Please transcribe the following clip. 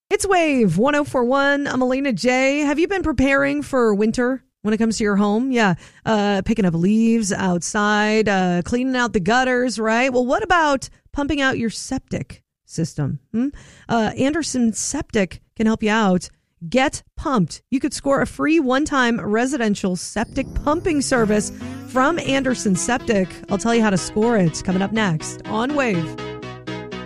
It's Wave 1041. I'm Alina J. Have you been preparing for winter when it comes to your home? Yeah. Picking up leaves outside, cleaning out the gutters, right? Well, what about pumping out your septic system? Anderson Septic can help you out. Get pumped. You could score a free one-time residential septic pumping service from Anderson Septic. I'll tell you how to score it coming up next on Wave.